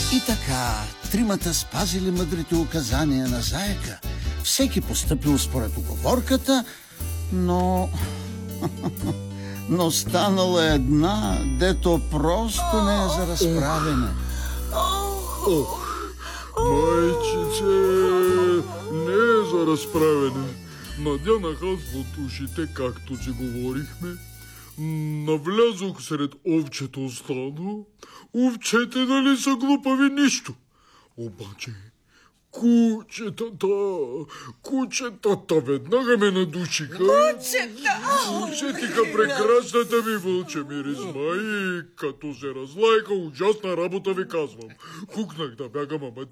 И така, тримата спазили мъдрите указания на заека. Всеки постъпил според уговорката, но станала една, дето просто не е за разправене. Майчице, не е за разправене. Надянах аз в ушите, както си говорихме. Навлязох сред овчето стадо. Овчете нали са глупави нищо. Обаче кучетата веднага ме надушиха. Усетиха прекрасната ми вълча миризма и като се разлайка, ужасна работа ви казвам. Хукнах да бягам, ама